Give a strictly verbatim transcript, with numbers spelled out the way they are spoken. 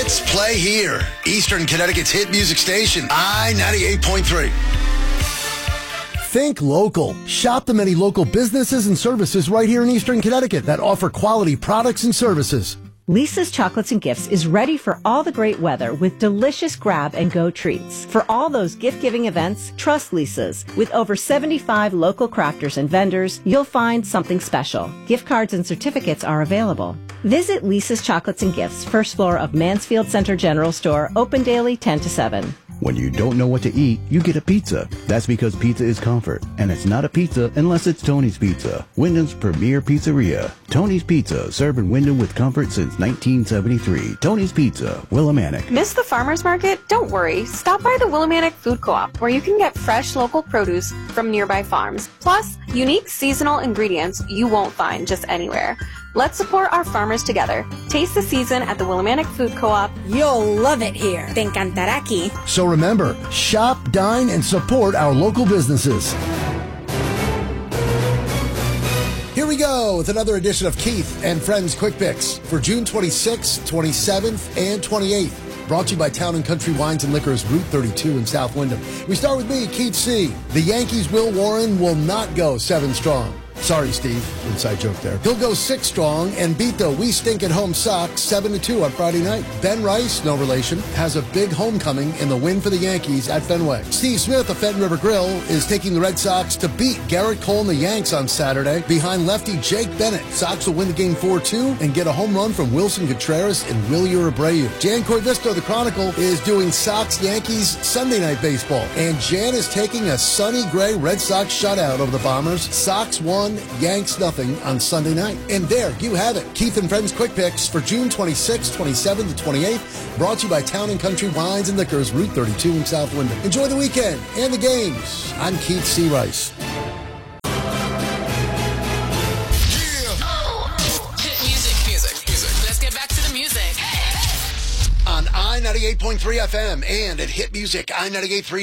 Hits play here. Eastern Connecticut's hit music station, I ninety-eight point three. Think local. Shop the many local businesses and services right here in Eastern Connecticut that offer quality products and services. Lisa's Chocolates and Gifts is ready for all the great weather with delicious grab-and-go treats. For all those gift-giving events, trust Lisa's. With over seventy-five local crafters and vendors, you'll find something special. Gift cards and certificates are available. Visit Lisa's Chocolates and Gifts, first floor of Mansfield Center General Store, open daily ten to seven. When you don't know what to eat, you get a pizza. That's because pizza is comfort, and it's not a pizza unless it's Tony's Pizza, Wyndham's premier pizzeria. Tony's Pizza, serving Wyndham with comfort since nineteen seventy-three. Tony's Pizza, Willimantic. Miss the farmer's market? Don't worry. Stop by the Willimantic Food Co-op, where you can get fresh local produce from nearby farms, plus unique seasonal ingredients you won't find just anywhere. Let's support our farmers together. Taste the season at the Willimantic Food Co-op. You'll love it here. Te encantará aquí. So remember, shop, dine, and support our local businesses. Here we go with another edition of Keith and Friends Quick Picks for June twenty-sixth, twenty-seventh, and twenty-eighth. Brought to you by Town and Country Wines and Liquors, Route thirty-two in South Wyndham. We start with me, Keith C. The Yankees' Will Warren will not go seven strong. Sorry, Steve. Inside joke there. He'll go six strong and beat the We Stink at Home Sox seven to two on Friday night. Ben Rice, no relation, has a big homecoming in the win for the Yankees at Fenway. Steve Smith of Fenton River Grill is taking the Red Sox to beat Garrett Cole and the Yanks on Saturday behind lefty Jake Bennett. Sox will win the game four two and get a home run from Wilson Contreras and Wilyer Abreu. Jan Corvisto of the Chronicle is doing Sox-Yankees Sunday Night Baseball. And Jan is taking a sunny gray Red Sox shutout over the Bombers. Sox won, Yanks nothing on Sunday night. And there you have it. Keith and Friends Quick Picks for June twenty-sixth, twenty-seventh, and twenty-eighth. Brought to you by Town and Country Wines and Liquors, Route thirty-two in South Wyndham. Enjoy the weekend and the games. I'm Keith C. Rice. On I ninety-eight point three F M and at hit music I ninety-eight point three